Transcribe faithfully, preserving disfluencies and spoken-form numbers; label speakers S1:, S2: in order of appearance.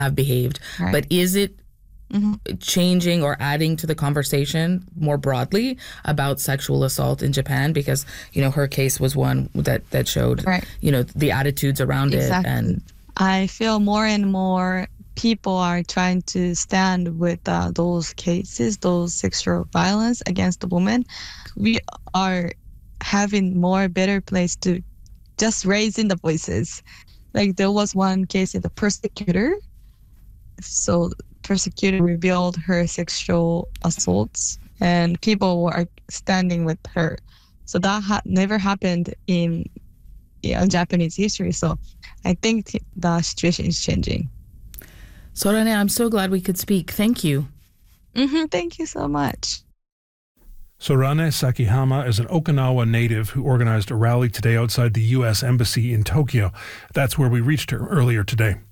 S1: have behaved.
S2: Right.
S1: But is it
S2: Mm-hmm.
S1: changing or adding to the conversation more broadly about sexual assault in Japan? Because, you know, her case was one that, that showed,
S2: Right.
S1: you know, the attitudes around
S2: Exactly.
S1: it. And
S2: I feel more and more people are trying to stand with uh, those cases, those sexual violence against the woman. We are having more better place to just raising the voices. Like there was one case in the persecutor. So persecutor revealed her sexual assaults and people were standing with her. So that ha- never happened in yeah, Japanese history. So I think t- the situation is changing.
S1: Sorane, I'm so glad we could speak. Thank you.
S2: Mm-hmm, thank you so much.
S3: Sorane Sakihama is an Okinawa native who organized a rally today outside the U S Embassy in Tokyo. That's where we reached her earlier today.